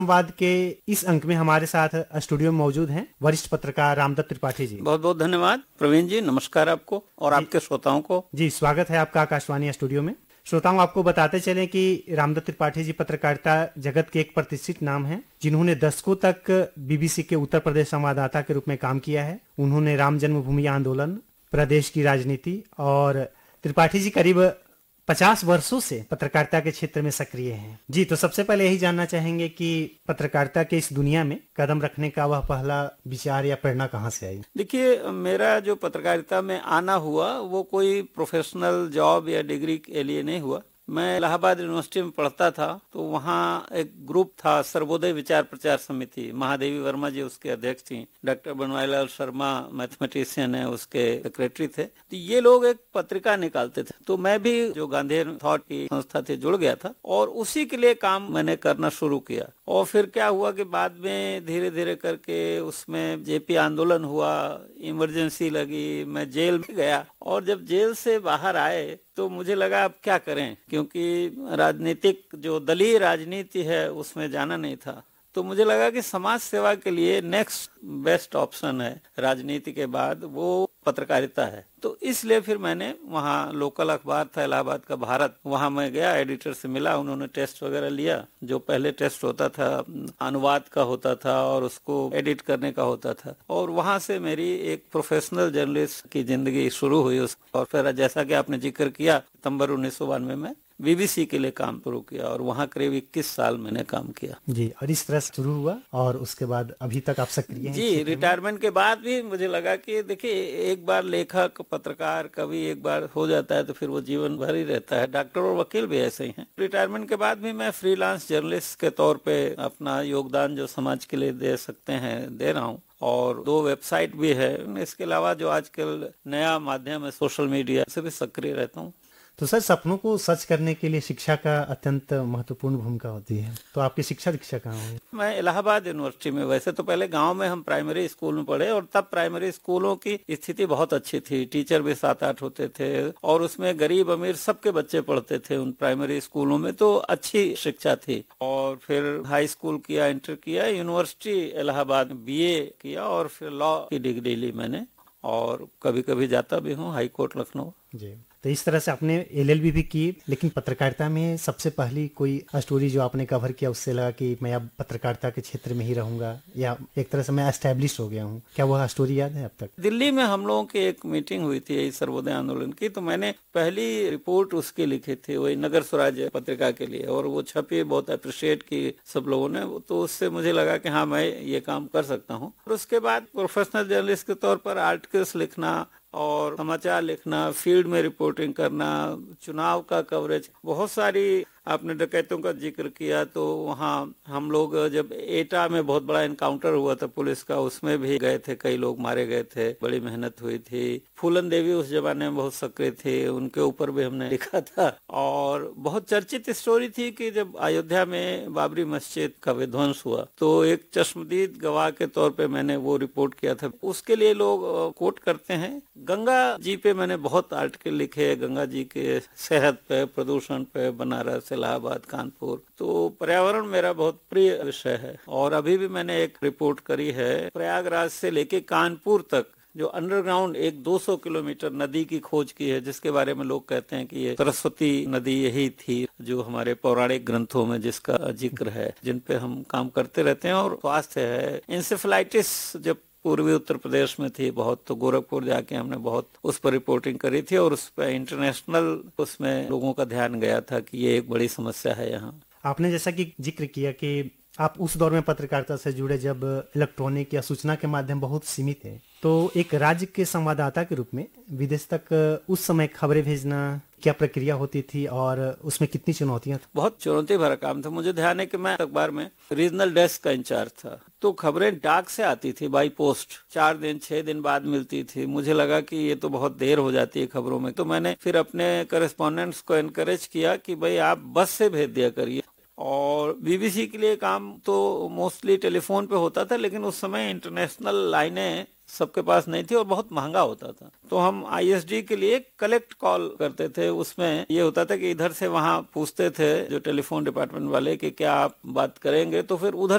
संवाद के इस अंक में हमारे साथ स्टूडियो में मौजूद हैं वरिष्ठ पत्रकार रामदत्त त्रिपाठी जी। बहुत बहुत धन्यवाद प्रवीण जी, नमस्कार आपको और आपके श्रोताओं को। जी, स्वागत है आपका आकाशवाणी स्टूडियो में। श्रोताओं, आपको बताते चलें कि रामदत्त त्रिपाठी जी पत्रकारिता जगत के एक प्रतिष्ठित नाम हैं, जिन्होंने दशकों तक बीबीसी के उत्तर प्रदेश संवाददाता के रूप में काम किया है। उन्होंने राम जन्मभूमि आंदोलन, प्रदेश की राजनीति और त्रिपाठी जी करीब 50 वर्षों से पत्रकारिता के क्षेत्र में सक्रिय हैं। जी, तो सबसे पहले यही जानना चाहेंगे कि पत्रकारिता के इस दुनिया में कदम रखने का वह पहला विचार या प्रेरणा कहाँ से आई? देखिए, मेरा जो पत्रकारिता में आना हुआ वो कोई प्रोफेशनल जॉब या डिग्री के लिए नहीं हुआ। मैं इलाहाबाद यूनिवर्सिटी में पढ़ता था, तो वहाँ एक ग्रुप था, सर्वोदय विचार प्रचार समिति। महादेवी वर्मा जी उसके अध्यक्ष थी, डॉक्टर बनवारीलाल शर्मा मैथमेटिशियन है उसके सेक्रेटरी थे। तो ये लोग एक पत्रिका निकालते थे, तो मैं भी जो गांधीयन थॉट की संस्था थी जुड़ गया था और उसी के लिए काम मैंने करना शुरू किया। और फिर क्या हुआ कि बाद में धीरे धीरे करके उसमें जेपी आंदोलन हुआ, इमरजेंसी लगी, मैं जेल में गया और जब जेल से बाहर आए तो मुझे लगा अब क्या करें, क्योंकि राजनीतिक जो दलीय राजनीति है उसमें जाना नहीं था। तो मुझे लगा कि समाज सेवा के लिए नेक्स्ट बेस्ट ऑप्शन है राजनीति के बाद, वो पत्रकारिता है। तो इसलिए फिर मैंने वहाँ लोकल अखबार था इलाहाबाद का भारत, वहाँ मैं गया, एडिटर से मिला, उन्होंने टेस्ट वगैरह लिया। जो पहले टेस्ट होता था अनुवाद का होता था और उसको एडिट करने का होता था, और वहाँ से मेरी एक प्रोफेशनल जर्नलिस्ट की जिंदगी शुरू हुई। और फिर जैसा कि आपने जिक्र किया, सितंबर 1992 में बीबीसी के लिए काम शुरू किया और वहाँ करीब 21 साल मैंने काम किया। जी, और इस तरह से शुरू हुआ और उसके बाद अभी तक आप सक्रिय हैं? जी, रिटायरमेंट के बाद भी मुझे लगा कि देखिए, एक बार लेखक, पत्रकार, कवि एक बार हो जाता है तो फिर वो जीवन भर ही रहता है। डॉक्टर और वकील भी ऐसे ही हैं। रिटायरमेंट के बाद भी मैं फ्रीलांस जर्नलिस्ट के तौर पे अपना योगदान जो समाज के लिए दे सकते हैं दे रहा हूँ, और 2 वेबसाइट भी है। इसके अलावा जो आजकल नया माध्यम है सोशल मीडिया, से भी सक्रिय रहता हूँ। तो सर, सपनों को सच करने के लिए शिक्षा का अत्यंत महत्वपूर्ण भूमिका होती है, तो आपकी शिक्षा दीक्षा कहाँ हुई? मैं इलाहाबाद यूनिवर्सिटी में, वैसे तो पहले गांव में हम प्राइमरी स्कूल में पढ़े, और तब प्राइमरी स्कूलों की स्थिति बहुत अच्छी थी, टीचर भी 7-8 होते थे और उसमें गरीब अमीर सबके बच्चे पढ़ते थे उन प्राइमरी स्कूलों में, तो अच्छी शिक्षा थी। और फिर हाई स्कूल किया, इंटर किया, यूनिवर्सिटी इलाहाबाद बीए किया और फिर लॉ की डिग्री ली मैंने, और कभी कभी जाता भी हूँ हाई कोर्ट लखनऊ। जी, तो इस तरह से आपने एलएलबी भी की, लेकिन पत्रकारिता में सबसे पहली कोई स्टोरी जो आपने कवर किया उससे लगा कि मैं अब पत्रकारिता के क्षेत्र में ही रहूंगा, या एक तरह से मैं एस्टेब्लिश हो गया हूँ, क्या वह स्टोरी याद है अब तक? दिल्ली में हम लोगों की एक मीटिंग हुई थी सर्वोदय आंदोलन की, तो मैंने पहली रिपोर्ट उसकी लिखी थी, वही नगर स्वराज पत्रिका के लिए, और वो छपी, बहुत अप्रिशिएट की सब लोगों ने। तो उससे मुझे लगा कि हाँ, मैं ये काम कर सकता हूँ। और उसके बाद प्रोफेशनल जर्नलिस्ट के तौर पर आर्टिकल्स लिखना और समाचार लिखना, फील्ड में रिपोर्टिंग करना, चुनाव का कवरेज, बहुत सारी, आपने डकैतों का जिक्र किया, तो वहाँ हम लोग जब एटा में बहुत बड़ा एनकाउंटर हुआ था पुलिस का, उसमें भी गए थे, कई लोग मारे गए थे, बड़ी मेहनत हुई थी। फूलन देवी उस जमाने में बहुत सक्रिय थे, उनके ऊपर भी हमने लिखा था। और बहुत चर्चित स्टोरी थी कि जब अयोध्या में बाबरी मस्जिद का विध्वंस हुआ, तो एक चश्मदीद गवाह के तौर पे मैंने वो रिपोर्ट किया था। उसके लिए लोग कोट करते हैं। गंगा जी पे मैंने बहुत आर्टिकल लिखे, गंगा जी के सेहत पे, प्रदूषण पे, बनारस, इलाहाबाद, कानपुर। तो पर्यावरण मेरा बहुत प्रिय विषय है, और अभी भी मैंने एक रिपोर्ट करी है प्रयागराज से लेके कानपुर तक, जो अंडरग्राउंड एक 200 किलोमीटर नदी की खोज की है, जिसके बारे में लोग कहते हैं कि ये सरस्वती नदी यही थी, जो हमारे पौराणिक ग्रंथों में जिसका जिक्र है, जिन पे हम काम करते रहते हैं। और स्वास्थ्य है, इंसेफेलाइटिस जब पूर्वी उत्तर प्रदेश में थी बहुत, तो गोरखपुर जाके हमने बहुत उस पर रिपोर्टिंग करी थी, और उस पर इंटरनेशनल उसमें लोगों का ध्यान गया था कि ये एक बड़ी समस्या है यहाँ। आपने जैसा कि जिक्र किया कि आप उस दौर में पत्रकारिता से जुड़े जब इलेक्ट्रॉनिक या सूचना के माध्यम बहुत सीमित थे, तो एक राज्य के संवाददाता के रूप में विदेश तक उस समय खबरें भेजना क्या प्रक्रिया होती थी और उसमें कितनी चुनौतियां थी? बहुत चुनौती भरा काम था। मुझे ध्यान है कि मैं अखबार में रीजनल डेस्क का इंचार्ज था, तो खबरें डाक से आती थी बाई पोस्ट, 4 दिन 6 दिन बाद मिलती थी। मुझे लगा कि ये तो बहुत देर हो जाती है खबरों में, तो मैंने फिर अपने करेस्पॉन्डेंट्स को एनकरेज किया कि भाई आप बस से भेज दिया करिए। और बीबीसी के लिए काम तो मोस्टली टेलीफोन पे होता था, लेकिन उस समय इंटरनेशनल लाइनें सबके पास नहीं थी और बहुत महंगा होता था, तो हम आईएसडी के लिए कलेक्ट कॉल करते थे। उसमें ये होता था कि इधर से वहां पूछते थे जो टेलीफोन डिपार्टमेंट वाले कि क्या आप बात करेंगे, तो फिर उधर